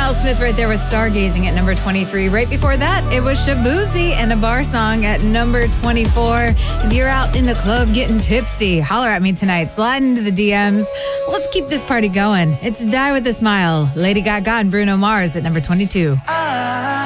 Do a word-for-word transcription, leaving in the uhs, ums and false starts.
Miles Smith right there with Stargazing at number twenty-three. Right before that, it was Shabuzi and a bar song at number twenty-four. If you're out in the club getting tipsy, holler at me tonight. Slide into the D Ms. Let's keep this party going. It's Die With a Smile. Lady Gaga and Bruno Mars at number twenty-two.